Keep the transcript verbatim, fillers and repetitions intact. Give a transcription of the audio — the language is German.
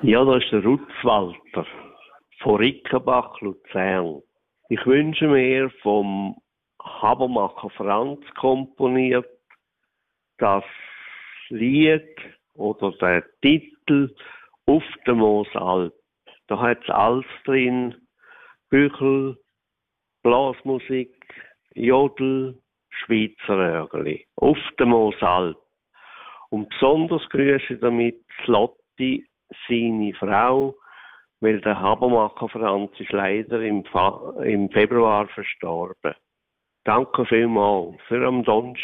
Ja, das ist der Rutzwalter von Rickenbach, Luzern. Ich wünsche mir vom Habermacher Franz komponiert das Lied oder der Titel «Auf der Moosalp». Da hat es alles drin: Büchel, Blasmusik, Jodel, Schweizer Örgeli. «Auf der Moosalp». Und besonders grüße damit Lotti, seine Frau, weil der Habermacher Franz ist leider im, Fa- im Februar verstorben. Danke vielmals für am Donnerstag.